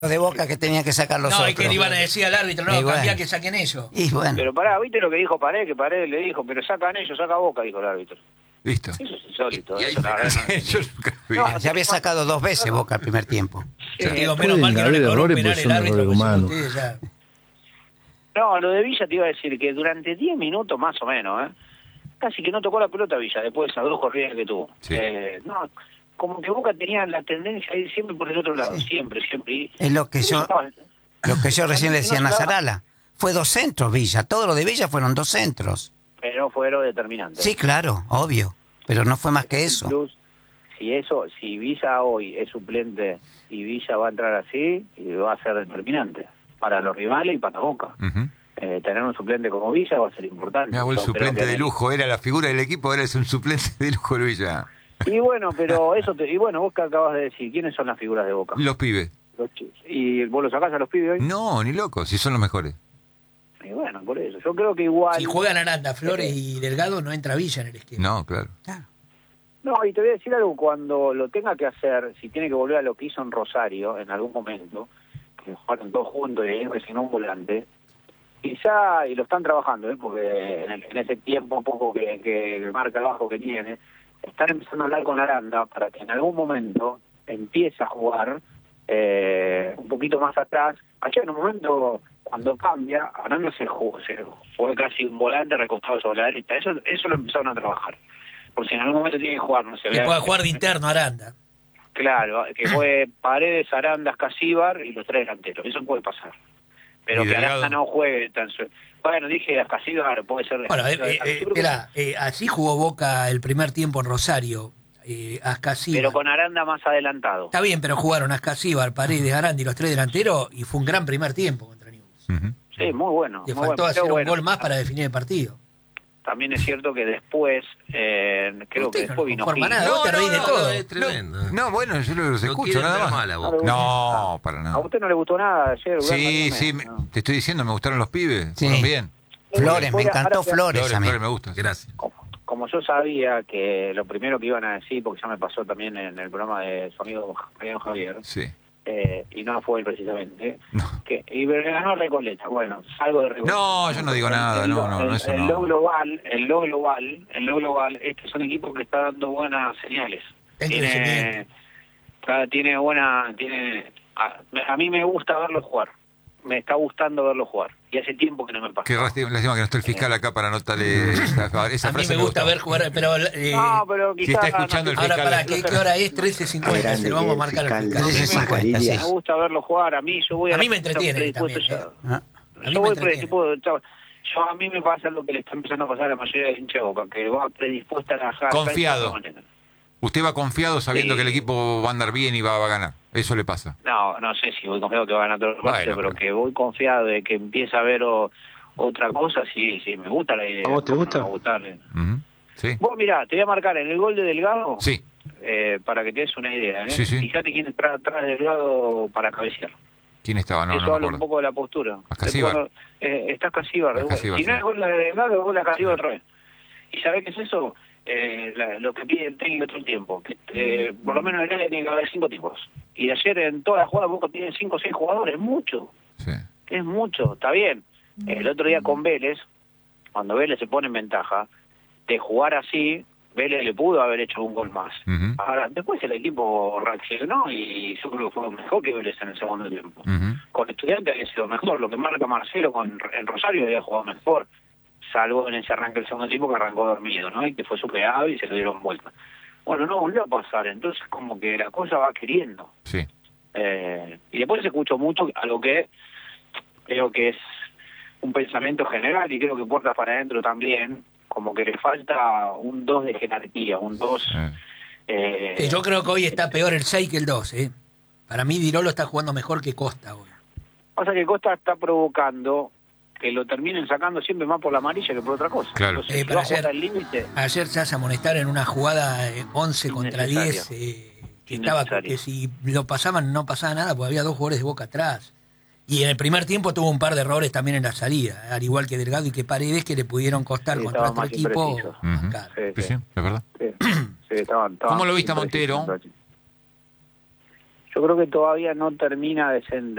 de Boca que tenía que sacar los No, otros. y que le iban a decir al árbitro, no, Y bueno. cambia que saquen ellos. Y bueno, Pero pará, ¿viste lo que dijo Paredes? Que Paredes le dijo, pero sacan ellos, saca Boca, dijo el árbitro. Listo. Eso es insólito. Y ahí Eso la verdad no- yo nunca vi. No, ya había sacado 2 veces Boca el primer tiempo. Digo, menos mal que no le Pueden cobró un haber penal errores, el pues son árbitro, errores porque si no humanos. ustedes ya... No, lo de Villa te iba a decir que durante 10 minutos más o menos, casi que no tocó la pelota Villa después de esas 2 corridas que tuvo. Sí. No, como que Boca tenía la tendencia a ir siempre por el otro lado, siempre. Y, Es lo que yo recién le decía a Nazarala. Fue 2 centros Villa. Todo lo de Villa fueron 2 centros. Pero fue lo determinante. Sí, claro, obvio. Pero no fue más que eso. Plus, si Villa hoy es suplente y Villa va a entrar así, va a ser determinante para los rivales y para Boca. Ujú. Tener un suplente como Villa va a ser importante. Mirá, vos el Yo creo suplente que- de lujo, era la figura del equipo, ahora es un suplente de lujo el Villa. Y bueno, pero vos que acabas de decir, ¿quiénes son las figuras de Boca? Los pibes. ¿Y vos los sacás a los pibes hoy? No, ni locos, si son los mejores. Y bueno, por eso. Yo creo que igual... Si juegan Aranda, Flores y Delgado, no entra Villa en el esquema. No, claro. Claro. No, y te voy a decir algo, cuando lo tenga que hacer, si tiene que volver a lo que hizo en Rosario en algún momento, que jugaron todos juntos y ahí resignó un volante, quizá, y lo están trabajando, porque en ese tiempo poco que marca abajo que tiene, están empezando a hablar con Aranda para que en algún momento empiece a jugar un poquito más atrás. Ayer en un momento, cuando cambia, Aranda se fue casi un volante recostado sobre la derecha. Eso lo empezaron a trabajar. Por si en algún momento tiene que jugar, no sé. Que pueda jugar de interno Aranda. Claro, que fue Paredes, Aranda, Casíbar y los 3 delanteros. Eso puede pasar. Pero Y que Delgado. Aranda no juegue tan... Bueno, dije Casíbar puede ser... Bueno, así jugó Boca el primer tiempo en Rosario. Ascasíbar. pero con Aranda más adelantado. Está bien, pero jugaron Ascasíbar, Paredes, Aranda y los 3 delanteros y fue un gran primer tiempo contra Newell's. Ujú. Sí, muy bueno. Le muy faltó bueno. hacer Pero un gol más para definir el partido. También es cierto que después, creo Usted que después vino conforma Gil. nada, vos te reís de todo. Es tremendo. No, bueno, yo los No escucho quieren nada ver más. mal a Boca. No, para ¿A nada. usted no le gustó nada ayer? Sí, sí, No. te estoy diciendo, me gustaron los pibes. Sí. Fueron bien. Flores, me encantó Ahora que- Flores a mí. Flores me gusta. Gracias. Como yo sabía que lo primero que iban a decir, porque ya me pasó también en el programa de su amigo Mariano Javier, Sí. y no fue él precisamente, No. y ganó Recoleta. Bueno, salgo de Recoleta. No, yo no digo nada, no, eso no. Lo global es que son equipos que están dando buenas señales. El Tiene buena... a mí me gusta verlo jugar. Me está gustando verlo jugar. Y hace tiempo que no me pasa. Qué lástima que no esté el fiscal acá para anotarle esa A mí frase. me gusta ver jugar, pero... No, pero Si quizás... está escuchando el ahora, fiscal. ¿para qué hora es? 13:50, se lo vamos a marcar al fiscal. 13:50, sí. Me gusta verlo jugar. A mí yo voy A mí me la- entretiene predispuesto también, ya. Ah, A mí Yo me voy entretiene. predispuesto. A mí me pasa lo que le está empezando a pasar a la mayoría de hinchas de Boca, que va predispuesta a la Confiado. Usted va confiado sabiendo Sí. que el equipo va a andar bien y va a ganar. Eso le pasa. No sé si voy confiado que va a ganar todo el partido, Bueno, pero que voy confiado de que empieza a ver otra cosa, sí, me gusta la idea. ¿A vos te ¿Cómo gusta? no va a gustarle? Ujú. Sí. Vos mirá, te voy a marcar en el gol de Delgado, Sí. para que te des una idea. Sí, sí. Fíjate quién está atrás de Delgado para cabecear. ¿Quién estaba? No, Eso no me habla un acuerdo. poco de la postura. Ascasíbar. Está Casíbar. Ascasíbar, Si no sí. es gol de Delgado, es gol de Casíbar otra vez. ¿Y sabés qué es eso? Lo que pide el técnico todo el tiempo. Que, por lo menos en el área tiene que haber 5 tipos. Y ayer en todas las jugadas Boca tiene 5 o 6 jugadores. Es mucho. Sí. Es mucho. Está bien. El otro día con Vélez, cuando Vélez se pone en ventaja, de jugar así, Vélez le pudo haber hecho un gol más. Ujú. Ahora, después el equipo reaccionó y yo creo que fue mejor que Vélez en el segundo tiempo. Ujú. Con Estudiantes había sido mejor. Lo que marca Marcelo en Rosario había jugado mejor, salvo en ese arranque del segundo tiempo que arrancó dormido, ¿no? Y que fue superado y se lo dieron vuelta. Bueno, no volvió a pasar, entonces como que la cosa va queriendo. Sí. Y después se escuchó mucho a lo que creo que es un pensamiento general y creo que puertas para adentro también, como que le falta un 2 de jerarquía, un 2... Sí, yo creo que hoy está peor el 6 que el 2, ¿eh? Para mí Dirolo está jugando mejor que Costa hoy. Pasa que Costa está provocando que lo terminen sacando siempre más por la amarilla que por otra cosa. Claro. Entonces, si Pero va a jugar ayer- al límite... Ayer se hace amonestar en una jugada 11 contra 10, que estaba Innecesario. que si lo pasaban no pasaba nada, porque había 2 jugadores de Boca atrás. Y en el primer tiempo tuvo un par de errores también en la salida, al igual que Delgado y que Paredes, que le pudieron costar Sí, contra estaba otro más equipo. impreciso. Ujú. Marcar. Sí, sí, es verdad. Sí, estaban ¿Cómo lo viste a imprecisos. Montero? Yo creo que todavía no termina de